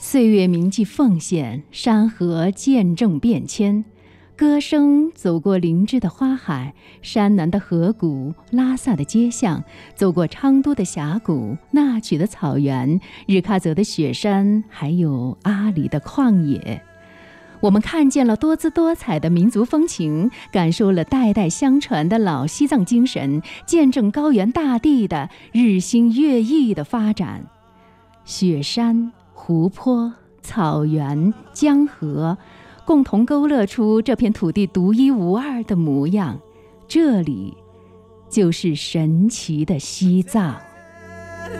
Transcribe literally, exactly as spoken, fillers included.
岁月铭记奉献，山河见证变迁。歌声走过林芝的花海，山南的河谷，拉萨的街巷，走过昌都的峡谷，那曲的草原，日喀则的雪山，还有阿里的旷野。我们看见了多姿多彩的民族风情，感受了代代相传的老西藏精神，见证高原大地的日新月异的发展。雪山、湖泊、草原、江河，共同勾勒出这片土地独一无二的模样。这里就是神奇的西藏。